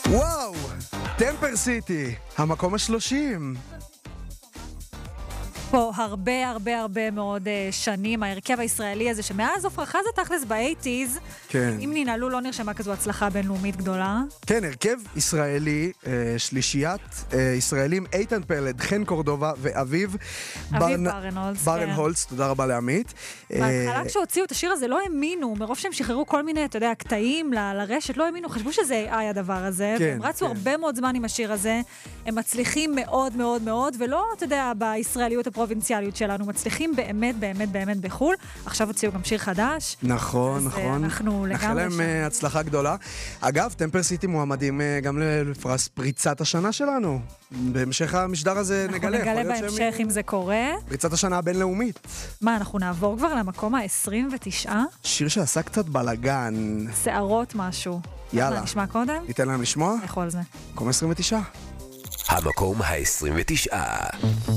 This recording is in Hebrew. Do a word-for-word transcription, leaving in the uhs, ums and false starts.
וואו, טמפר סיטי, המקום השלושים. פה הרבה הרבה הרבה מאוד uh, שנים, ההרכב הישראלי הזה שמאז עופרה חזה תכלס ב-שמונים, כן. אם ננעלו לא נרשמה כזו הצלחה בינלאומית גדולה. כן, הרכב ישראלי, אה, שלישיית אה, ישראלים, איתן פלד, חן קורדובה ואביב אביב ברנהולץ, ברנהולץ, כן. תודה רבה לעמית. בהתחלה כשהוציאו את השיר הזה לא האמינו, מרוב שהם שחררו כל מיני, אתה יודע, קטעים ל- לרשת, לא האמינו, חשבו שזה איי איי הדבר הזה, כן, והם רצו כן. הרבה מאוד זמן עם השיר הזה, הם מצליחים מאוד מאוד מאוד, ולא, אתה יודע, בישראליות הפרובינציאליות שלנו, מצליחים באמת באמת באמת בחול, עכשיו הוציאו גם שיר חדש. נכון, אז נכון. אנחנו לגמרי נאחל להם שם. אה, הצלחה גדולה. אגב, טמפר סיטי מועמדים אה, גם לפרס פריצת השנה שלנו. בהמשך המשדר הזה אנחנו נגלה. נגלה יכול להיות בהמשך שהם- אם זה קורה. פריצת השנה הבינלאומית. מה, אנחנו נעבור כבר למקום ה-עשרים ותשע? שיר שעשה קצת בלגן. שערות משהו. יאללה. מה, נשמע קודם? ניתן להם לשמוע? איך על זה? מקום עשרים ותשע. המקום ה-עשרים ותשע.